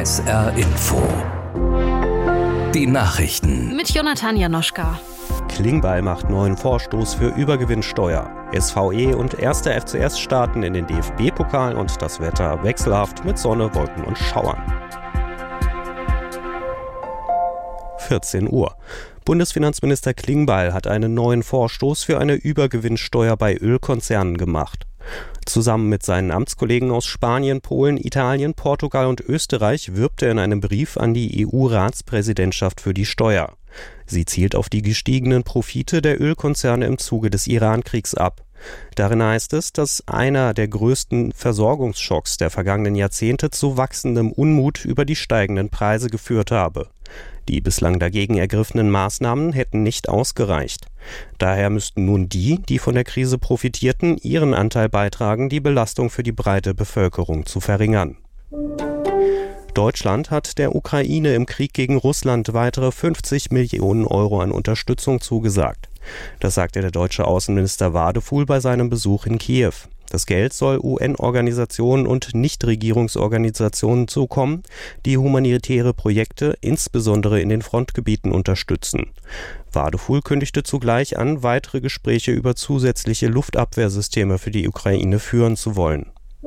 SR Info. Die Nachrichten. Mit Jonathan Janoschka. Klingbeil macht neuen Vorstoß für Übergewinnsteuer. SVE und 1. FCS starten in den DFB-Pokal und das Wetter wechselhaft mit Sonne, Wolken und Schauern. 14 Uhr. Bundesfinanzminister Klingbeil hat einen neuen Vorstoß für eine Übergewinnsteuer bei Ölkonzernen gemacht. Zusammen mit seinen Amtskollegen aus Spanien, Polen, Italien, Portugal und Österreich wirbt er in einem Brief an die EU-Ratspräsidentschaft für die Steuer. Sie zielt auf die gestiegenen Profite der Ölkonzerne im Zuge des Iran-Kriegs ab. Darin heißt es, dass einer der größten Versorgungsschocks der vergangenen Jahrzehnte zu wachsendem Unmut über die steigenden Preise geführt habe. Die bislang dagegen ergriffenen Maßnahmen hätten nicht ausgereicht. Daher müssten nun die von der Krise profitierten, ihren Anteil beitragen, die Belastung für die breite Bevölkerung zu verringern. Deutschland hat der Ukraine im Krieg gegen Russland weitere 50 Millionen Euro an Unterstützung zugesagt. Das sagte der deutsche Außenminister Wadefuhl bei seinem Besuch in Kiew. Das Geld soll UN-Organisationen und Nichtregierungsorganisationen zukommen, die humanitäre Projekte insbesondere in den Frontgebieten unterstützen. Wadefuhl kündigte zugleich an, weitere Gespräche über zusätzliche Luftabwehrsysteme für die Ukraine führen zu wollen.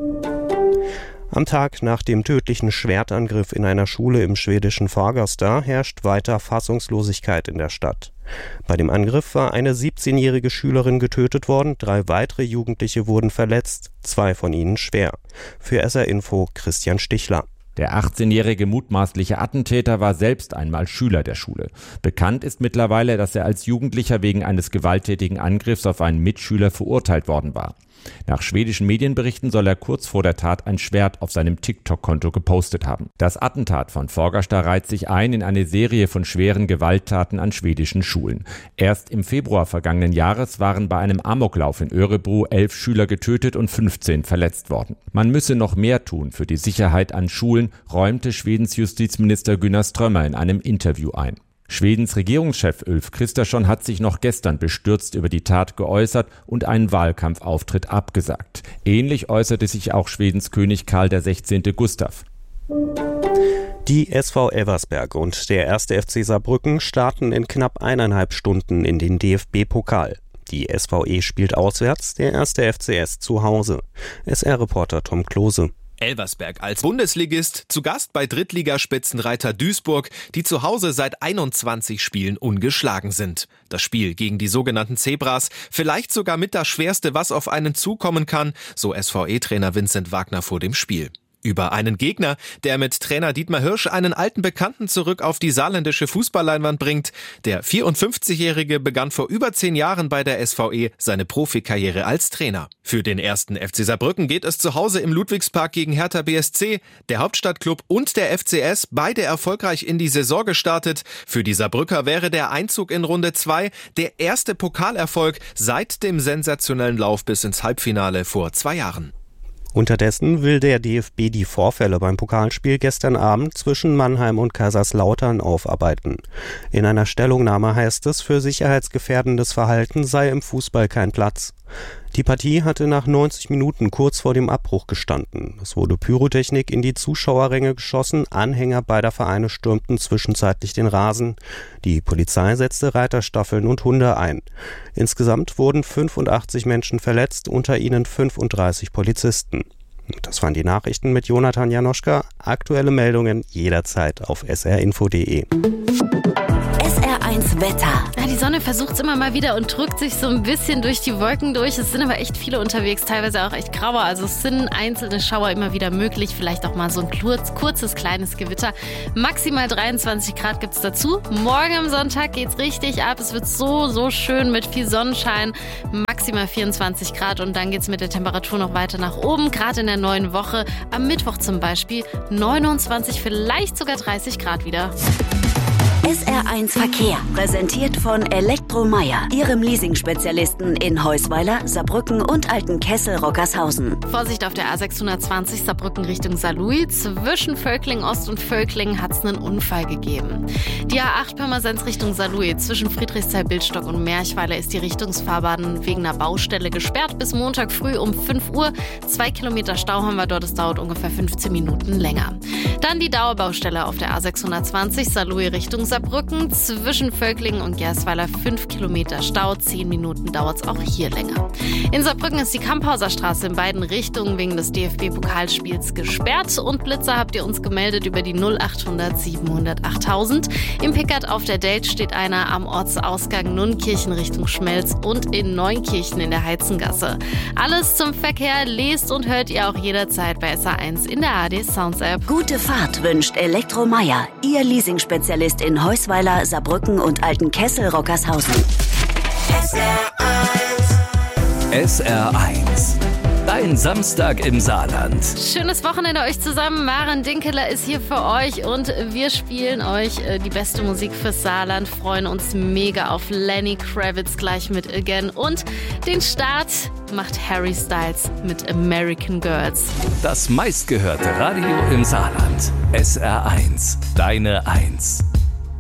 Am Tag nach dem tödlichen Schwertangriff in einer Schule im schwedischen Fagersta herrscht weiter Fassungslosigkeit in der Stadt. Bei dem Angriff war eine 17-jährige Schülerin getötet worden, 3 weitere Jugendliche wurden verletzt, 2 von ihnen schwer. Für SR Info Christian Stichler. Der 18-jährige mutmaßliche Attentäter war selbst einmal Schüler der Schule. Bekannt ist mittlerweile, dass er als Jugendlicher wegen eines gewalttätigen Angriffs auf einen Mitschüler verurteilt worden war. Nach schwedischen Medienberichten soll er kurz vor der Tat ein Schwert auf seinem TikTok-Konto gepostet haben. Das Attentat von Fagersta reiht sich ein in eine Serie von schweren Gewalttaten an schwedischen Schulen. Erst im Februar vergangenen Jahres waren bei einem Amoklauf in Örebro 11 Schüler getötet und 15 verletzt worden. Man müsse noch mehr tun für die Sicherheit an Schulen, räumte Schwedens Justizminister Gunnar Strömmer in einem Interview ein. Schwedens Regierungschef Ulf Kristersson hat sich noch gestern bestürzt über die Tat geäußert und einen Wahlkampfauftritt abgesagt. Ähnlich äußerte sich auch Schwedens König Karl XVI. Gustav. Die SV Elversberg und der 1. FC Saarbrücken starten in knapp 1,5 Stunden in den DFB-Pokal. Die SVE spielt auswärts, der 1. FCS zu Hause. SR-Reporter Tom Klose. Elversberg als Bundesligist, zu Gast bei Drittligaspitzenreiter Duisburg, die zu Hause seit 21 Spielen ungeschlagen sind. Das Spiel gegen die sogenannten Zebras, vielleicht sogar mit das Schwerste, was auf einen zukommen kann, so SVE-Trainer Vincent Wagner vor dem Spiel. Über einen Gegner, der mit Trainer Dietmar Hirsch einen alten Bekannten zurück auf die saarländische Fußballleinwand bringt. Der 54-Jährige begann vor über 10 Jahren bei der SVE seine Profikarriere als Trainer. Für den 1. FC Saarbrücken geht es zu Hause im Ludwigspark gegen Hertha BSC. Der Hauptstadtklub und der FCS, beide erfolgreich in die Saison gestartet. Für die Saarbrücker wäre der Einzug in Runde 2 der erste Pokalerfolg seit dem sensationellen Lauf bis ins Halbfinale vor 2 Jahren. Unterdessen will der DFB die Vorfälle beim Pokalspiel gestern Abend zwischen Mannheim und Kaiserslautern aufarbeiten. In einer Stellungnahme heißt es, für sicherheitsgefährdendes Verhalten sei im Fußball kein Platz. Die Partie hatte nach 90 Minuten kurz vor dem Abbruch gestanden. Es wurde Pyrotechnik in die Zuschauerränge geschossen, Anhänger beider Vereine stürmten zwischenzeitlich den Rasen. Die Polizei setzte Reiterstaffeln und Hunde ein. Insgesamt wurden 85 Menschen verletzt, unter ihnen 35 Polizisten. Das waren die Nachrichten mit Jonathan Janoschka. Aktuelle Meldungen jederzeit auf srinfo.de. SR1 Wetter. Ja, die Sonne versucht es immer mal wieder und drückt sich so ein bisschen durch die Wolken durch. Es sind aber echt viele unterwegs, teilweise auch echt grauer. Also es sind einzelne Schauer immer wieder möglich. Vielleicht auch mal so ein kurzes, kleines Gewitter. Maximal 23 Grad gibt es dazu. Morgen am Sonntag geht's richtig ab. Es wird so schön mit viel Sonnenschein. Maximal 24 Grad und dann geht's mit der Temperatur noch weiter nach oben. Gerade in der neuen Woche. Am Mittwoch zum Beispiel 29, vielleicht sogar 30 Grad wieder. SR1 Verkehr, präsentiert von Elektromeyer, Ihrem Leasing-Spezialisten in Heusweiler, Saarbrücken und Altenkessel-Rockershausen. Vorsicht auf der A620 Saarbrücken Richtung Saarlouis. Zwischen Völkling Ost und Völkling hat es einen Unfall gegeben. Die A8 Pirmasens Richtung Saarlouis. Zwischen Friedrichsthal-Bildstock und Merchweiler ist die Richtungsfahrbahn wegen einer Baustelle gesperrt. Bis Montag früh um 5 Uhr. 2 Kilometer Stau haben wir dort. Es dauert ungefähr 15 Minuten länger. Dann die Dauerbaustelle auf der A620 Saarlouis Richtung Saarbrücken. Zwischen Völklingen und Gersweiler 5 Kilometer Stau. 10 Minuten dauert es auch hier länger. In Saarbrücken ist die Kamphauser Straße in beiden Richtungen wegen des DFB-Pokalspiels gesperrt. Und Blitzer habt ihr uns gemeldet über die 0800 700 8000. Im Pickert auf der Date steht einer am Ortsausgang Nunnkirchen Richtung Schmelz und in Neunkirchen in der Heizengasse. Alles zum Verkehr lest und hört ihr auch jederzeit bei SA1 in der ARD Sounds App. Gute Fahrt wünscht Elektromeier, Ihr Leasingspezialist in Heusweiler, Saarbrücken und Altenkessel-Rockershausen. SR1. Dein Samstag im Saarland. Schönes Wochenende euch zusammen. Maren Dinkeler ist hier für euch und wir spielen euch die beste Musik fürs Saarland. Freuen uns mega auf Lenny Kravitz gleich mit Again. Und den Start macht Harry Styles mit American Girls. Das meistgehörte Radio im Saarland. SR1. Deine 1.